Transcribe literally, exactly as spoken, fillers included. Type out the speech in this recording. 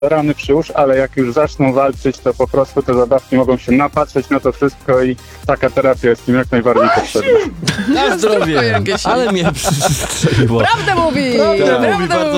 rany przyłóż, ale jak już zaczną walczyć, to po prostu te zabawki mogą się napatrzeć na to wszystko i taka terapia jest im jak najbardziej potrzebna. Na zdrowie, ale mnie przystrzeliło. Prawdę mówi! Prawdę Prawdę mówi, bardzo